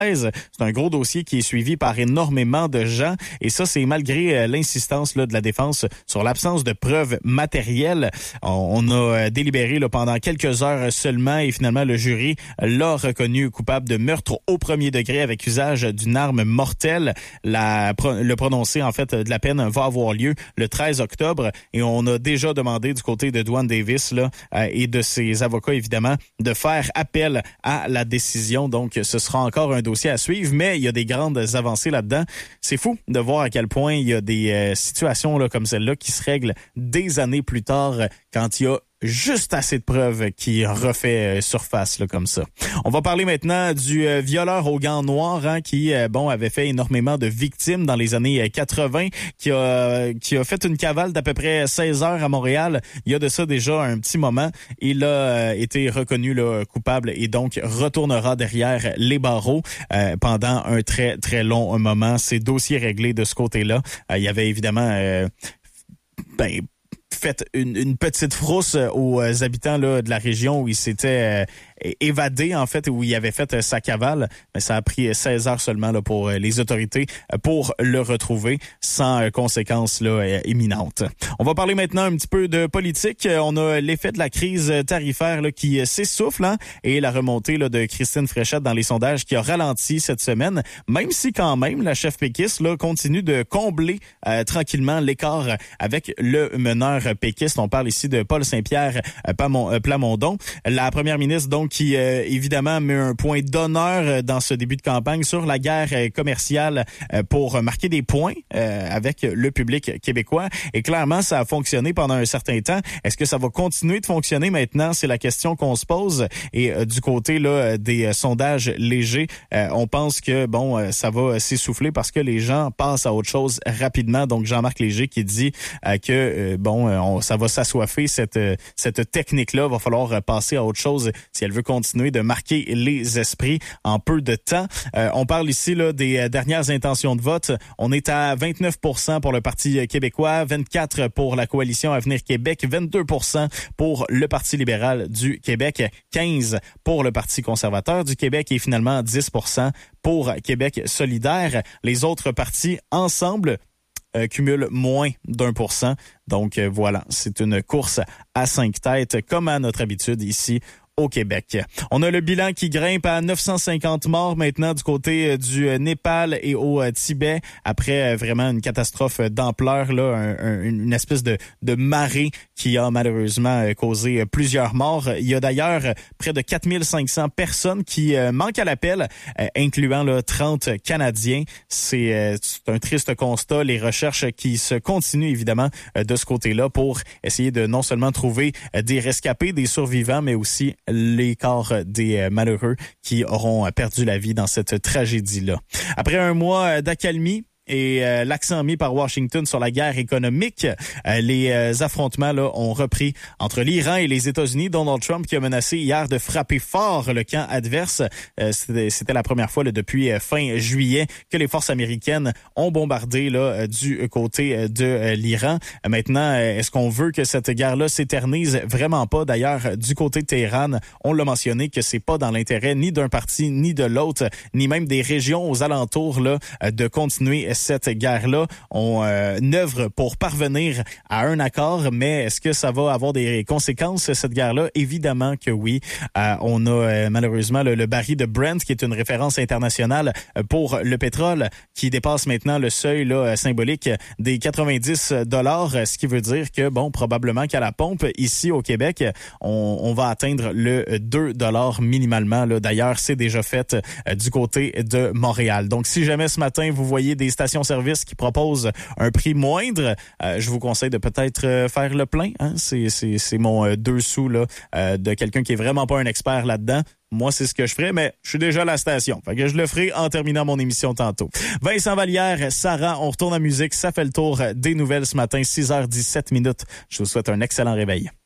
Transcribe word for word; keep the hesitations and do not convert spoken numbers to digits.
C'est un gros dossier qui est suivi par énormément de gens et ça, c'est malgré euh, l'insistance là, de la défense sur l'absence de preuves matérielles. On, on a délibéré là, pendant quelques heures seulement et finalement, le jury l'a reconnu coupable de meurtre au premier degré avec usage d'une arme mortelle. La, le prononcé, en fait, de la peine va avoir lieu le treize octobre et on a déjà demandé du côté de Dwan Davis là, euh, et de ses avocats, évidemment, de faire appel à la décision. Donc, ce sera encore un dossier à suivre, mais il y a des grandes avancées là-dedans. C'est fou de voir à quel point il y a des euh, situations là, comme celle-là qui se règlent des années plus tard quand il y a juste assez de preuves qui refait euh, surface là, comme ça. On va parler maintenant du euh, violeur aux gants noirs hein, qui euh, bon avait fait énormément de victimes dans les années quatre-vingt, qui a euh, qui a fait une cavale d'à peu près seize heures à Montréal. Il y a de ça déjà un petit moment. Il a euh, été reconnu là, coupable et donc retournera derrière les barreaux euh, pendant un très très long moment. Ces dossiers réglés de ce côté-là. Euh, il y avait évidemment euh, ben fait une, une petite frousse aux habitants là, de la région où il s'était euh, évadé, en fait, où il avait fait euh, sa cavale. Mais ça a pris seize heures seulement là, pour euh, les autorités euh, pour le retrouver sans euh, conséquences là, euh, imminentes. On va parler maintenant un petit peu de politique. Euh, on a l'effet de la crise tarifaire là, qui euh, s'essouffle hein, et la remontée là, de Christine Fréchette dans les sondages qui a ralenti cette semaine, même si quand même la chef péquiste là, continue de combler euh, tranquillement l'écart avec le meneur péquiste. On parle ici de Paul Saint-Pierre euh, Plamondon. La première ministre, donc, qui, euh, évidemment, met un point d'honneur dans ce début de campagne sur la guerre commerciale euh, pour marquer des points euh, avec le public québécois. Et clairement, ça a fonctionné pendant un certain temps. Est-ce que ça va continuer de fonctionner maintenant? C'est la question qu'on se pose. Et euh, du côté là des euh, sondages légers, euh, on pense que, bon, euh, ça va s'essouffler parce que les gens passent à autre chose rapidement. Donc, Jean-Marc Léger qui dit euh, que, euh, bon, On, ça va s'assoiffer, cette, cette technique-là. Va falloir passer à autre chose si elle veut continuer de marquer les esprits en peu de temps. Euh, on parle ici là des dernières intentions de vote. On est à vingt-neuf pour cent pour le Parti québécois, vingt-quatre pour cent pour la Coalition Avenir Québec, vingt-deux pour cent pour le Parti libéral du Québec, quinze pour cent pour le Parti conservateur du Québec et finalement dix pour cent pour Québec solidaire. Les autres partis ensemble Euh, cumule moins d'un pour cent. Donc euh, voilà, c'est une course à cinq têtes comme à notre habitude ici au Québec. On a le bilan qui grimpe à neuf cent cinquante morts maintenant du côté du Népal et au Tibet après vraiment une catastrophe d'ampleur, là, un, un, une espèce de, de marée qui a malheureusement causé plusieurs morts. Il y a d'ailleurs près de quatre mille cinq cents personnes qui manquent à l'appel, incluant là, trente Canadiens. C'est, c'est un triste constat. Les recherches qui se continuent évidemment de ce côté-là pour essayer de non seulement trouver des rescapés, des survivants, mais aussi les corps des malheureux qui auront perdu la vie dans cette tragédie-là. Après un mois d'accalmie et euh, l'accent mis par Washington sur la guerre économique, euh, les euh, affrontements là ont repris entre l'Iran et les États-Unis. Donald Trump qui a menacé hier de frapper fort le camp adverse. Euh, c'était, c'était la première fois là, depuis euh, fin juillet que les forces américaines ont bombardé là, euh, du côté euh, de euh, l'Iran. Euh, maintenant, euh, est-ce qu'on veut que cette guerre-là s'éternise? Vraiment pas. D'ailleurs, du côté de Téhéran, on l'a mentionné que c'est pas dans l'intérêt ni d'un parti ni de l'autre, ni même des régions aux alentours là, euh, de continuer cette guerre-là. On euh, œuvre pour parvenir à un accord, mais est-ce que ça va avoir des conséquences, cette guerre-là? Évidemment que oui. Euh, on a euh, malheureusement le, le baril de Brent, qui est une référence internationale pour le pétrole, qui dépasse maintenant le seuil là, symbolique des quatre-vingt-dix dollars, ce qui veut dire que, bon, probablement qu'à la pompe, ici au Québec, on, on va atteindre le deux dollars minimalement. Là. D'ailleurs, c'est déjà fait euh, du côté de Montréal. Donc, si jamais ce matin, vous voyez des stations-service qui proposent un prix moindre, euh, je vous conseille de peut-être euh, faire le plein. Hein? C'est, c'est, c'est mon euh, deux sous là, euh, de quelqu'un qui est vraiment pas un expert là-dedans. Moi, c'est ce que je ferais, mais je suis déjà à la station. Fait que je le ferai en terminant mon émission tantôt. Vincent Vallière, Sarah, on retourne en musique. Ça fait le tour des nouvelles ce matin, six heures dix-sept minutes. Je vous souhaite un excellent réveil.